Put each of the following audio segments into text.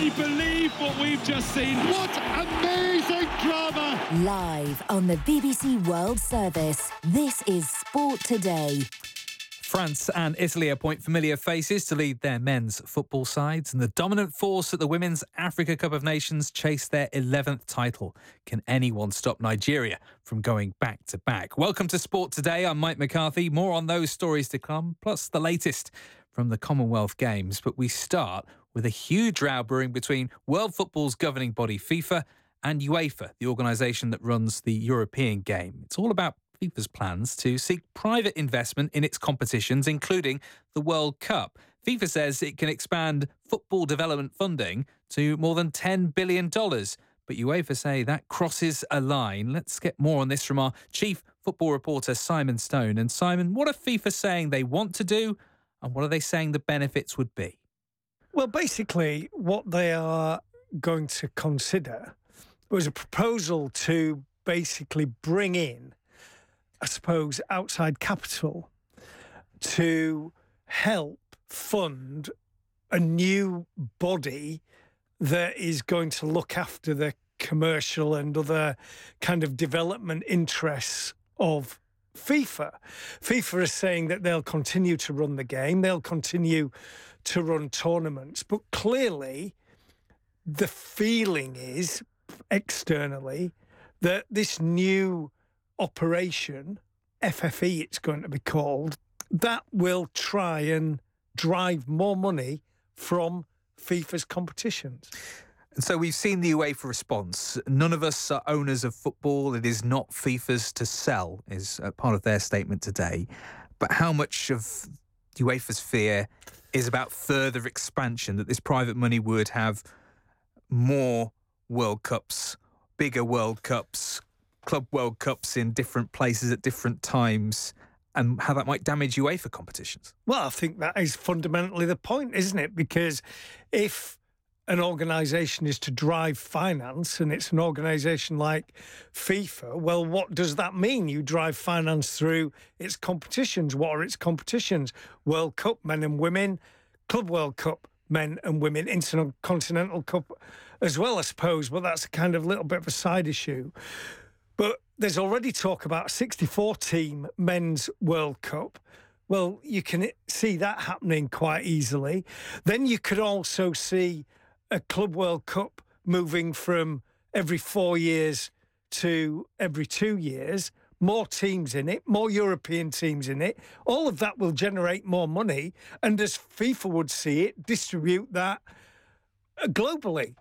you believe what we've just seen? What amazing drama! Live on the BBC World Service, this is Sport Today. France and Italy appoint familiar faces to lead their men's football sides, and the dominant force at the Women's Africa Cup of Nations chase their 11th title. Can anyone stop Nigeria from going back to back? Welcome to Sport Today. I'm Mike McCarthy. More on those stories to come, plus the latest from the Commonwealth Games. But we start with a huge row brewing between world football's governing body FIFA and UEFA, the organisation that runs the European game. It's all about FIFA's plans to seek private investment in its competitions, including the World Cup. FIFA says it can expand football development funding to more than $10 billion. But UEFA say that crosses a line. Let's get more on this from our chief football reporter, Simon Stone. And Simon, what are FIFA saying they want to do, and what are they saying the benefits would be? Well, basically, what they are going to consider was a proposal to basically bring in, I suppose, outside capital to help fund a new body that is going to look after the commercial and other kind of development interests of FIFA. FIFA is saying that they'll continue to run the game, they'll continue to run tournaments, but clearly the feeling is externally that this new operation, FFE it's going to be called, that will try and drive more money from FIFA's competitions. And so we've seen the UEFA response. None of us are owners of football. It is not FIFA's to sell, is part of their statement today. But how much of UEFA's fear is about further expansion, that this private money would have more World Cups, bigger World Cups, Club World Cups in different places at different times, and how that might damage UEFA competitions? Well, I think that is fundamentally the point, isn't it? Because if an organisation is to drive finance, and it's an organisation like FIFA, well, what does that mean? You drive finance through its competitions. What are its competitions? World Cup, men and women, Club World Cup, men and women, Intercontinental Cup as well, I suppose, but that's a kind of little bit of a side issue. But there's already talk about a 64-team men's World Cup. Well, you can see that happening quite easily. Then you could also see a Club World Cup moving from every 4 years to every 2 years, more teams in it, more European teams in it. All of that will generate more money, and as FIFA would see it, distribute that globally.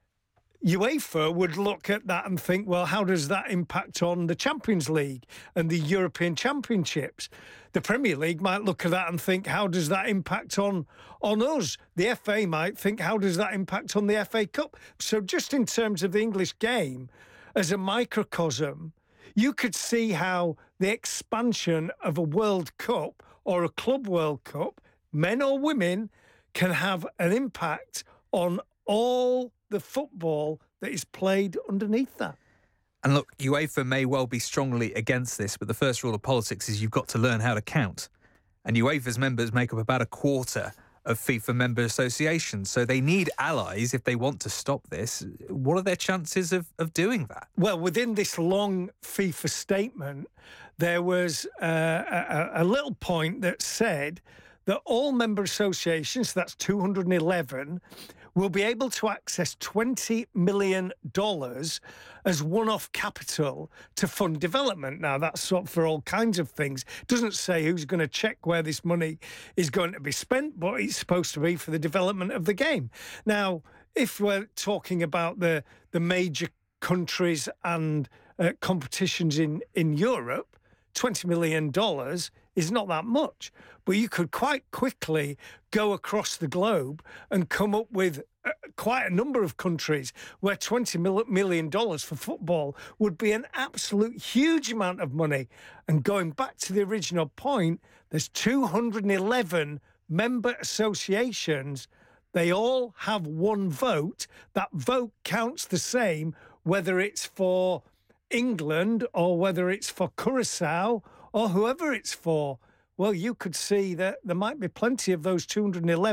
UEFA would look at that and think, well, how does that impact on the Champions League and the European Championships? The Premier League might look at that and think, how does that impact on us? The FA might think, how does that impact on the FA Cup? So just in terms of the English game, as a microcosm, you could see how the expansion of a World Cup or a Club World Cup, men or women, can have an impact on all the football that is played underneath that. And look, UEFA may well be strongly against this, but the first rule of politics is you've got to learn how to count. And UEFA's members make up about a quarter of FIFA member associations. So they need allies if they want to stop this. What are their chances of doing that? Well, within this long FIFA statement, there was a little point that said that all member associations, that's 211, will be able to access $20 million as one-off capital to fund development. Now, that's sort of for all kinds of things. It doesn't say who's going to check where this money is going to be spent, but it's supposed to be for the development of the game. Now, if we're talking about the major countries and competitions in Europe, $20 million is not that much, but you could quite quickly go across the globe and come up with quite a number of countries where $20 million for football would be an absolute huge amount of money. And going back to the original point, there's 211 member associations. They all have one vote. That vote counts the same, whether it's for England or whether it's for Curacao or whoever it's for. Well, you could see that there might be plenty of those 211